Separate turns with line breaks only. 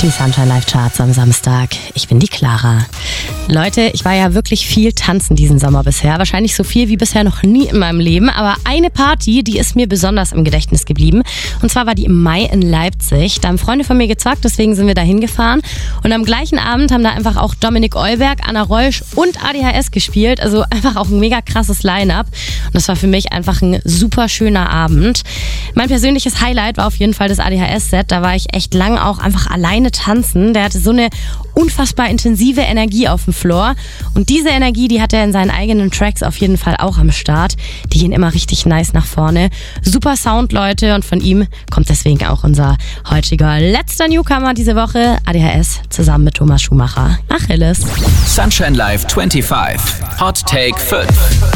Die Sunshine Live Charts am Samstag. Ich bin die Clara. Leute, ich war ja wirklich viel tanzen diesen Sommer bisher. Wahrscheinlich so viel wie bisher noch nie in meinem Leben. Aber eine Party, die ist mir besonders im Gedächtnis geblieben. Und zwar war die im Mai in Leipzig. Da haben Freunde von mir gezwackt, deswegen sind wir da hingefahren. Und am gleichen Abend haben da einfach auch Dominik Eulberg, Anna Reusch und ADHS gespielt. Also einfach auch ein mega krasses Line-Up. Und das war für mich einfach ein super schöner Abend. Mein persönliches Highlight war auf jeden Fall das ADHS-Set. Da war ich echt lang auch einfach alleine tanzen. Der hatte so eine unfassbar intensive Energie auf dem Floor. Und diese Energie, die hat er in seinen eigenen Tracks auf jeden Fall auch am Start. Die gehen immer richtig nice nach vorne. Super Sound, Leute. Und von ihm kommt deswegen auch unser heutiger letzter Newcomer diese Woche. ADHS zusammen mit Thomas Schumacher. Achilles.
Sunshine Live 25. Hot Take 5.